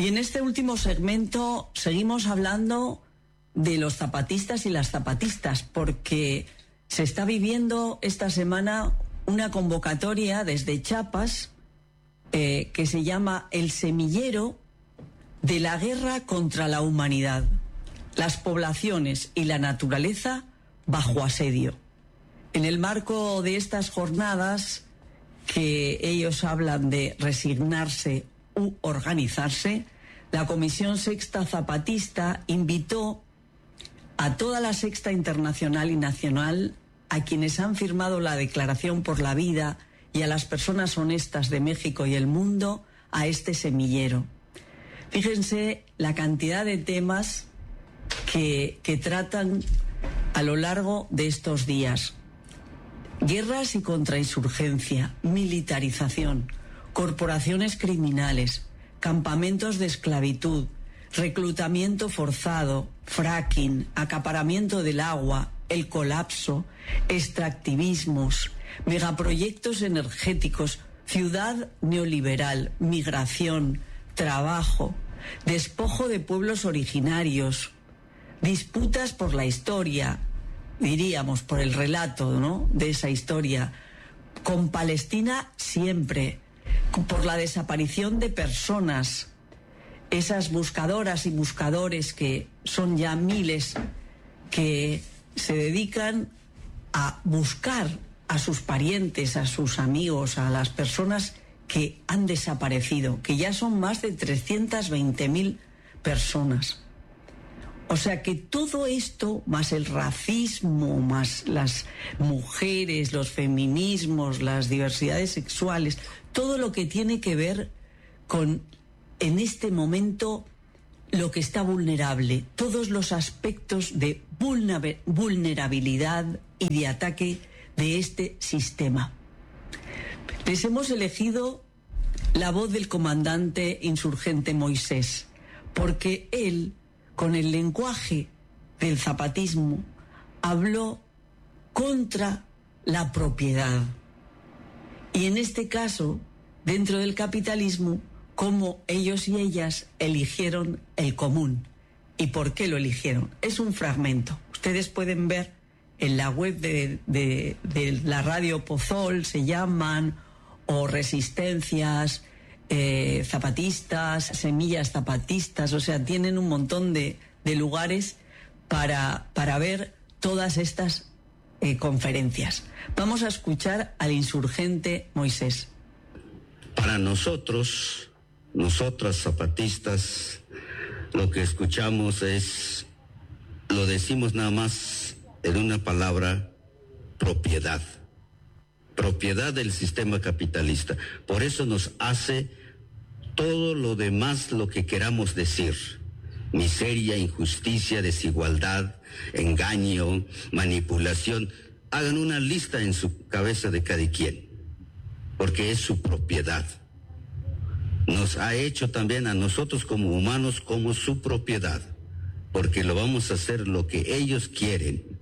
Y en este último segmento seguimos hablando de los zapatistas y las zapatistas, porque se está viviendo esta semana una convocatoria desde Chiapas que se llama El Semillero de la Guerra contra la Humanidad, las poblaciones y la naturaleza bajo asedio. En el marco de estas jornadas, que ellos hablan de resignarse u organizarse, la Comisión Sexta Zapatista invitó a toda la Sexta Internacional y Nacional, a quienes han firmado la Declaración por la Vida y a las personas honestas de México y el mundo, a este semillero. Fíjense la cantidad de temas que tratan a lo largo de estos días. Guerras y contrainsurgencia, militarización, corporaciones criminales, campamentos de esclavitud, reclutamiento forzado, fracking, acaparamiento del agua, el colapso, extractivismos, megaproyectos energéticos, ciudad neoliberal, migración, trabajo, despojo de pueblos originarios, disputas por la historia, diríamos, por el relato, ¿no?, de esa historia, con Palestina siempre, por la desaparición de personas, esas buscadoras y buscadores que son ya miles, que se dedican a buscar a sus parientes, a sus amigos, a las personas que han desaparecido, que ya son más de 320.000 personas. O sea que todo esto, más el racismo, más las mujeres, los feminismos, las diversidades sexuales, todo lo que tiene que ver con, en este momento, lo que está vulnerable, todos los aspectos de vulnerabilidad y de ataque de este sistema. Les hemos elegido la voz del comandante insurgente Moisés, porque él, con el lenguaje del zapatismo, habló contra la propiedad. Y en este caso, dentro del capitalismo, cómo ellos y ellas eligieron el común y por qué lo eligieron. Es un fragmento. Ustedes pueden ver en la web de la radio Pozol, se llaman, o Resistencias Zapatistas, Semillas Zapatistas, o sea, tienen un montón de lugares para ver todas estas conferencias. Vamos a escuchar al insurgente Moisés. Para nosotros, nosotras zapatistas, lo que escuchamos es, lo decimos nada más en una palabra: propiedad. Propiedad del sistema capitalista. Por eso nos hace todo lo demás lo que queramos decir. Miseria, injusticia, desigualdad, engaño, manipulación. Hagan una lista en su cabeza de cada quien, porque es su propiedad. Nos ha hecho también a nosotros como humanos como su propiedad, porque lo vamos a hacer lo que ellos quieren.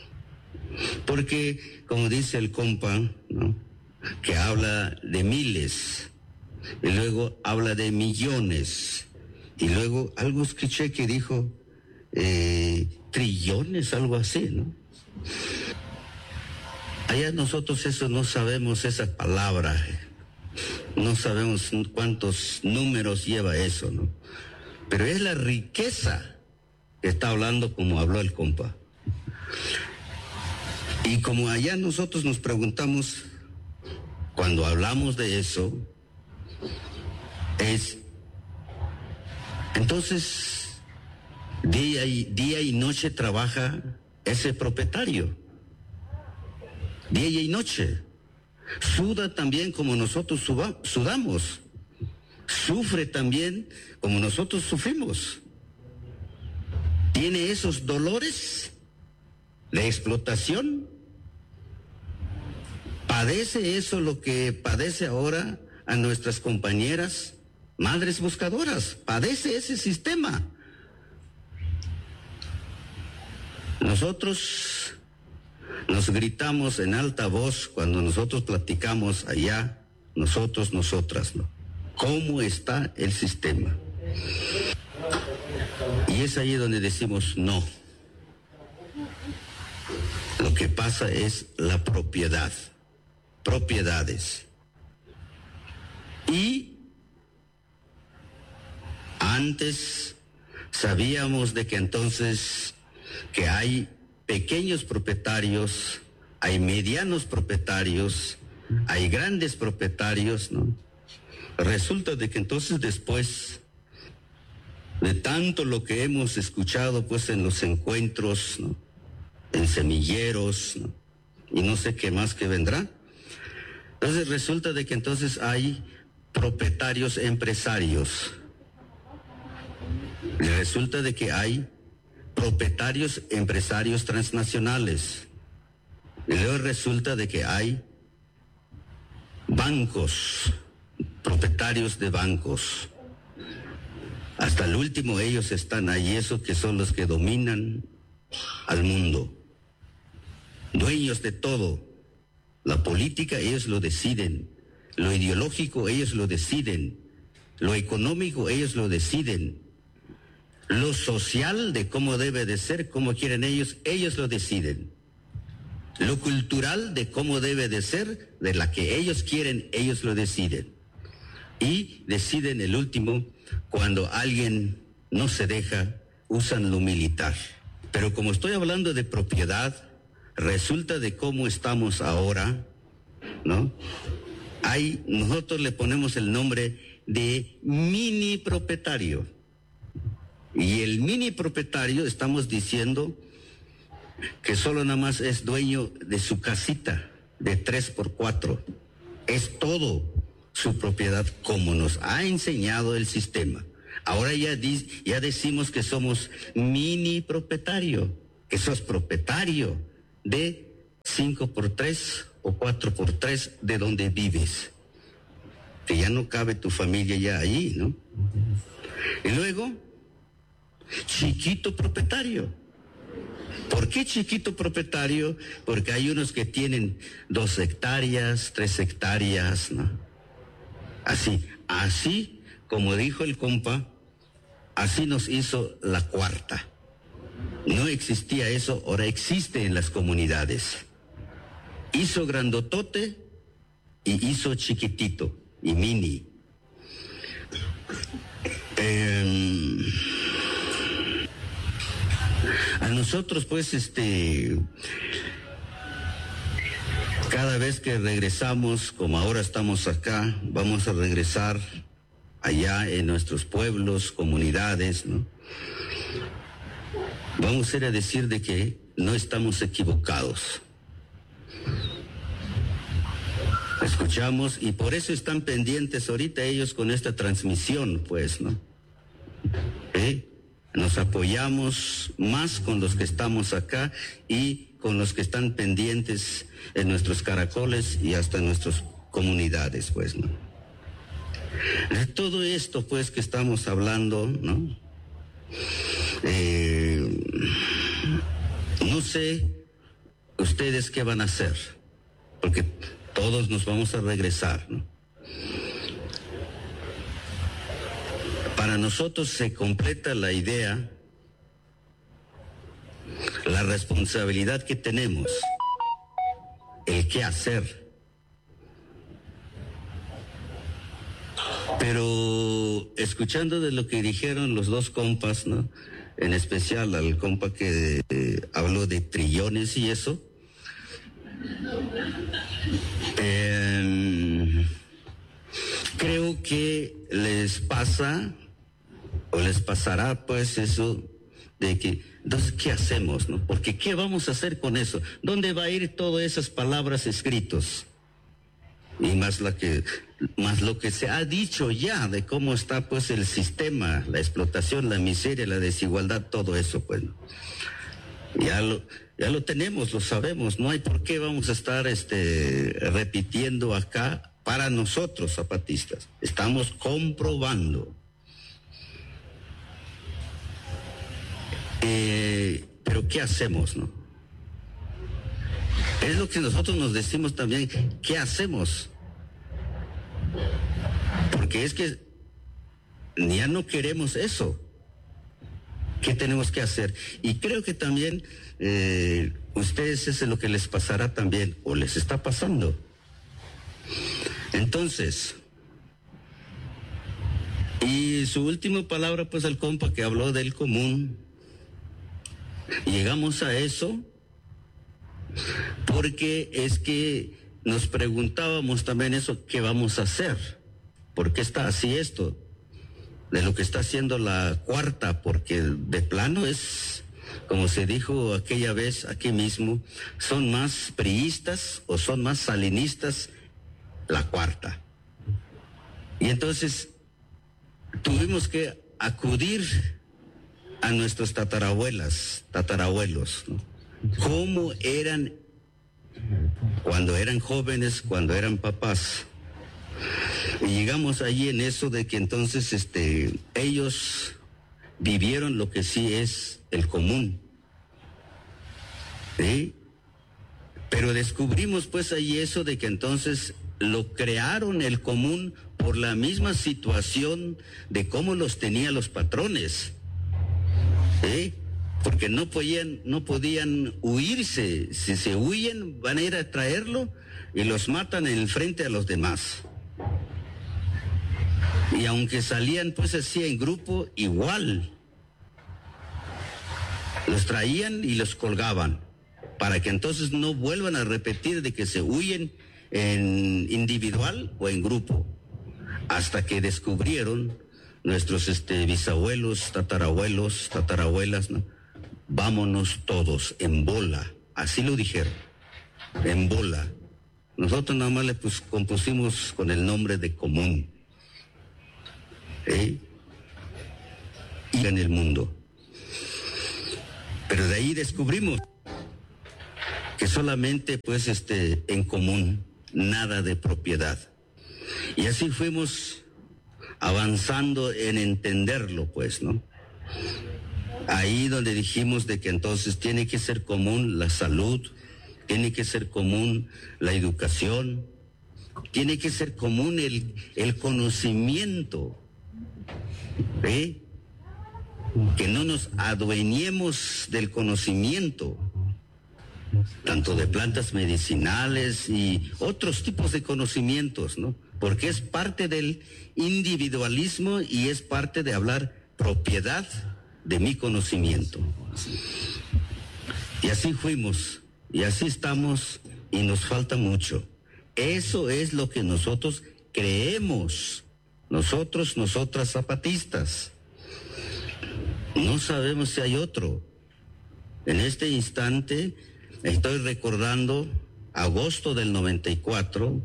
Porque, como dice el compa, ¿no?, que habla de miles, y luego habla de millones, y luego algo escuché que dijo trillones, algo así, ¿no? Allá nosotros eso no sabemos, esa palabra, no sabemos cuántos números lleva eso, ¿no? Pero es la riqueza que está hablando, como habló el compa. Y como allá nosotros nos preguntamos, cuando hablamos de eso, es, entonces, día y noche trabaja ese propietario, día y noche, suda también como nosotros sudamos, sufre también como nosotros sufrimos, tiene esos dolores de explotación. Padece eso lo que padece ahora a nuestras compañeras madres buscadoras. Padece ese sistema. Nosotros nos gritamos en alta voz cuando nosotros platicamos allá, nosotros, nosotras, ¿no? ¿Cómo está el sistema? Y es ahí donde decimos no. Lo que pasa es la propiedad, propiedades. Y antes sabíamos de que entonces que hay pequeños propietarios, hay medianos propietarios, hay grandes propietarios, ¿no? Resulta de que entonces después de tanto lo que hemos escuchado pues en los encuentros, ¿no?, en semilleros, ¿no?, y no sé qué más que vendrá, entonces resulta de que entonces hay propietarios empresarios, y resulta de que hay propietarios empresarios transnacionales, y luego resulta de que hay bancos, propietarios de bancos. Hasta el último ellos están ahí, esos que son los que dominan al mundo, dueños de todo. La política ellos lo deciden, lo ideológico ellos lo deciden, lo económico ellos lo deciden, lo social de cómo debe de ser, cómo quieren ellos lo deciden. Lo cultural de cómo debe de ser, de la que ellos quieren, ellos lo deciden. Y deciden el último, cuando alguien no se deja, usan lo militar. Pero como estoy hablando de propiedad, resulta de cómo estamos ahora, ¿no? Nosotros le ponemos el nombre de mini propietario. Y el mini propietario estamos diciendo que solo nada más es dueño de su casita de 3x4. Es todo su propiedad, como nos ha enseñado el sistema. Ahora ya decimos que somos mini propietario, que sos propietario de 5x3 o 4x3 de donde vives. Que ya no cabe tu familia ya ahí, ¿no? Y luego, chiquito propietario. ¿Por qué chiquito propietario? Porque hay unos que tienen 2 hectáreas, 3 hectáreas, ¿no? Así como dijo el compa, así nos hizo la cuarta. No existía eso, ahora existe en las comunidades. Hizo grandotote y hizo chiquitito y mini. A nosotros pues cada vez que regresamos, como ahora estamos acá, vamos a regresar allá en nuestros pueblos, comunidades, ¿no? Vamos a ir a decir de que no estamos equivocados. Escuchamos y por eso están pendientes ahorita ellos con esta transmisión, pues, ¿no? Nos apoyamos más con los que estamos acá y con los que están pendientes en nuestros caracoles y hasta en nuestras comunidades, pues, ¿no? De todo esto, pues, que estamos hablando, ¿no? No sé ustedes qué van a hacer, porque todos nos vamos a regresar, ¿no? Para nosotros se completa la idea, la responsabilidad que tenemos, el qué hacer. Pero escuchando de lo que dijeron los dos compas, ¿no? En especial al compa que habló de trillones y eso, creo que les pasa o les pasará pues eso de que, entonces, ¿qué hacemos, no? Porque ¿qué vamos a hacer con eso? ¿Dónde va a ir todas esas palabras escritas? Y más lo que se ha dicho ya de cómo está pues el sistema, la explotación, la miseria, la desigualdad, todo eso, pues, ¿no? Ya lo tenemos, lo sabemos, no hay por qué vamos a estar repitiendo acá para nosotros zapatistas. Estamos comprobando. Pero ¿qué hacemos, no? Es lo que nosotros nos decimos también, ¿qué hacemos? Porque es que ya no queremos eso. ¿Qué tenemos que hacer? Y creo que también ustedes eso es lo que les pasará también, o les está pasando. Entonces, y su última palabra, pues al compa que habló del común. Llegamos a eso porque es que nos preguntábamos también eso, ¿qué vamos a hacer? ¿Por qué está así esto? De lo que está haciendo la cuarta, porque de plano es, como se dijo aquella vez aquí mismo, son más priistas o son más salinistas la cuarta. Y entonces tuvimos que acudir a nuestros tatarabuelos, ¿no? ¿Cómo eran cuando eran jóvenes, cuando eran papás? Y llegamos allí en eso de que entonces ellos vivieron lo que sí es el común. ¿Sí? Pero descubrimos pues allí eso de que entonces lo crearon el común por la misma situación de cómo los tenían los patrones. ¿Sí? Porque no podían huirse. Si se huyen, van a ir a traerlo y los matan en el frente a los demás. Y aunque salían pues así en grupo, igual los traían y los colgaban, para que entonces no vuelvan a repetir de que se huyen en individual o en grupo, hasta que descubrieron nuestros bisabuelos, tatarabuelas, ¿no? Vámonos todos en bola, así lo dijeron, en bola. Nosotros nada más le compusimos con el nombre de común. Y en el mundo. Pero de ahí descubrimos que solamente pues en común, nada de propiedad. Y así fuimos avanzando en entenderlo, pues, ¿no? Ahí donde dijimos de que entonces tiene que ser común la salud, tiene que ser común la educación, tiene que ser común el conocimiento. ¿Sí? Que no nos adueñemos del conocimiento, tanto de plantas medicinales y otros tipos de conocimientos, ¿no? Porque es parte del individualismo y es parte de hablar propiedad de mi conocimiento. Y así fuimos, y así estamos, y nos falta mucho. Eso es lo que nosotros creemos. Nosotras zapatistas. No sabemos si hay otro. En este instante estoy recordando agosto del 94,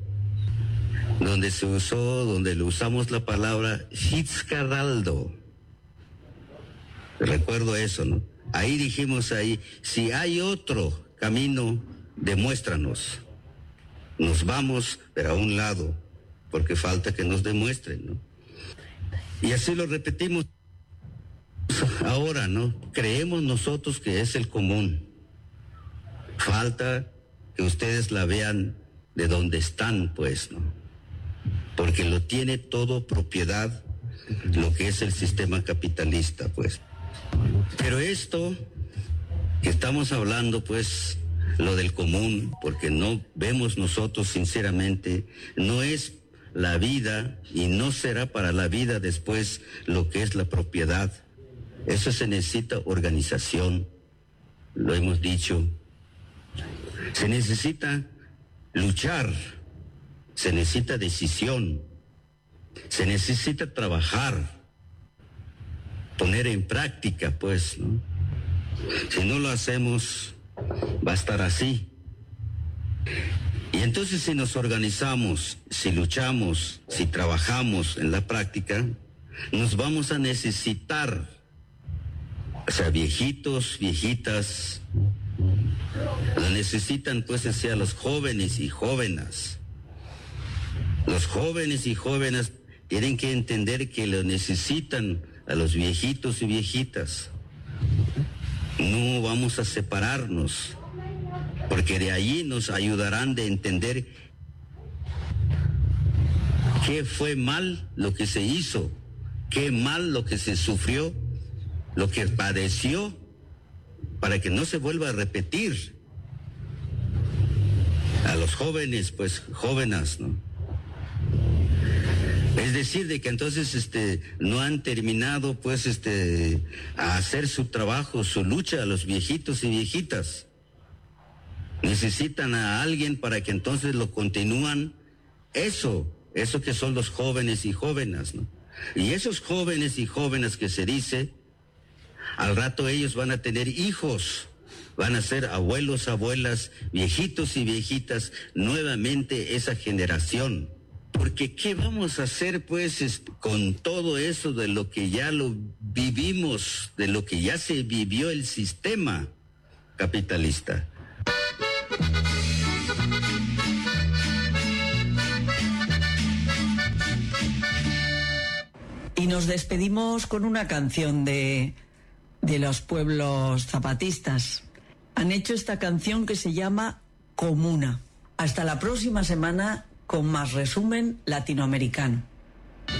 donde le usamos la palabra Fitzcarraldo. Recuerdo eso, ¿no? Ahí dijimos si hay otro camino, demuéstranos. Nos vamos, pero a un lado, porque falta que nos demuestren, ¿no? Y así lo repetimos ahora, ¿no? Creemos nosotros que es el común. Falta que ustedes la vean de donde están, pues, ¿no? Porque lo tiene todo propiedad, lo que es el sistema capitalista, pues. Pero esto que estamos hablando, pues, lo del común, porque no vemos nosotros sinceramente, no es la vida y no será para la vida después lo que es la propiedad. Eso se necesita organización, lo hemos dicho. Se necesita luchar, se necesita decisión, se necesita trabajar, poner en práctica, pues, ¿no? Si no lo hacemos, va a estar así. Y entonces si nos organizamos, si luchamos, si trabajamos en la práctica, nos vamos a necesitar, o sea, viejitos, viejitas, lo necesitan pues hacia los jóvenes y jóvenes. Los jóvenes y jóvenes tienen que entender que lo necesitan a los viejitos y viejitas. No vamos a separarnos, porque de allí nos ayudarán de entender qué fue mal lo que se hizo, qué mal lo que se sufrió, lo que padeció, para que no se vuelva a repetir. A los jóvenes, pues, jóvenes, ¿no? Es decir, de que entonces no han terminado, pues, a hacer su trabajo, su lucha, a los viejitos y viejitas. Necesitan a alguien para que entonces lo continúan. Eso que son los jóvenes y jóvenes, ¿no? Y esos jóvenes y jóvenes que se dice, al rato ellos van a tener hijos, van a ser abuelos, abuelas, viejitos y viejitas, nuevamente esa generación. Porque ¿qué vamos a hacer, pues, con todo eso de lo que ya lo vivimos, de lo que ya se vivió el sistema capitalista? Y nos despedimos con una canción de los pueblos zapatistas. Han hecho esta canción que se llama Comuna. Hasta la próxima semana con más resumen latinoamericano.